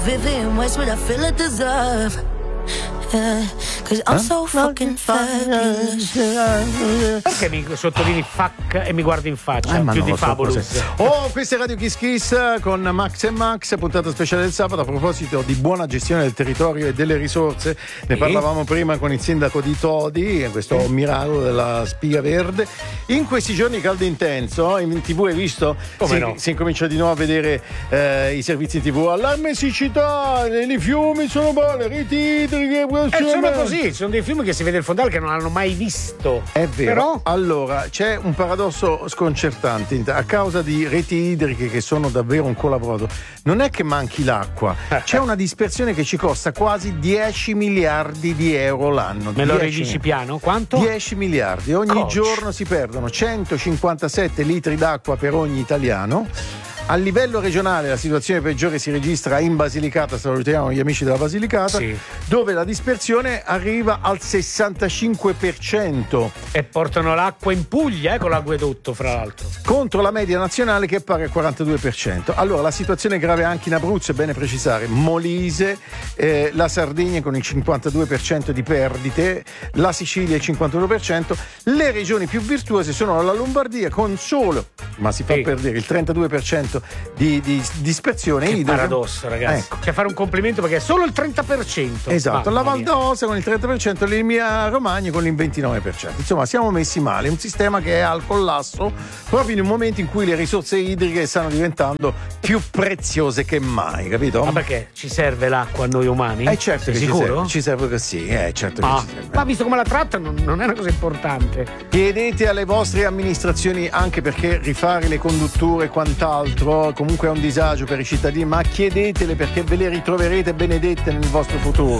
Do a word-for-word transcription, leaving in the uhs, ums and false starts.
Vivian Westwood, I feel I deserve. Yeah, cause I'm so fucking fabulous. Perché mi sottolinei fuck e mi guardi in faccia? Eh, più di so Fabulous. Oh, questa è Radio Kiss Kiss con Max e Max, puntata speciale del sabato a proposito di buona gestione del territorio e delle risorse. Ne sì. parlavamo prima con il sindaco di Todi, questo sì. miracolo della spiga verde. In questi giorni caldo intenso, in tivù hai visto? Come si, no? si incomincia di nuovo a vedere eh, i servizi in tivù. Allarme siccità, i fiumi sono buoni, reti idriche. Eh, sono così, ci sono dei film che si vede il fondale che non hanno mai visto. È vero. Però... Allora, c'è un paradosso sconcertante. A causa di reti idriche che sono davvero un colabrodo, non è che manchi l'acqua, c'è una dispersione che ci costa quasi dieci miliardi di euro l'anno. Me lo ridici piano? Quanto? dieci miliardi. Ogni Coach. giorno si perdono centocinquantasette litri d'acqua per ogni italiano. A livello regionale la situazione peggiore si registra in Basilicata, salutiamo gli amici della Basilicata, sì. dove la dispersione arriva al sessantacinque per cento. E portano l'acqua in Puglia, eh, con l'acquedotto, fra l'altro. Contro la media nazionale che è pari al quarantadue per cento. Allora, la situazione è grave anche in Abruzzo, è bene precisare. Molise, eh, la Sardegna con il cinquantadue per cento di perdite, la Sicilia il cinquantuno per cento. Le regioni più virtuose sono la Lombardia con solo, ma si fa sì. per dire, il trentadue per cento di, di dispersione. Che idrica. paradosso, ragazzi. Ecco. Cioè fare un complimento perché è solo il trenta per cento. Esatto, Mamma la Val mia. d'Aosta con il trenta per cento, l'Emilia Romagna con il ventinove per cento. Insomma, siamo messi male, un sistema che è al collasso proprio in un momento in cui le risorse idriche stanno diventando più preziose che mai, capito? Ma perché ci serve l'acqua a noi umani? Eh certo Sei che sicuro? ci serve, ci serve così, eh certo Ah, che ci serve. ma visto come la trattano non è una cosa importante. Chiedete alle vostre amministrazioni, anche perché rifare le condutture e quant'altro comunque è un disagio per i cittadini, ma chiedetele perché ve le ritroverete benedette nel vostro futuro.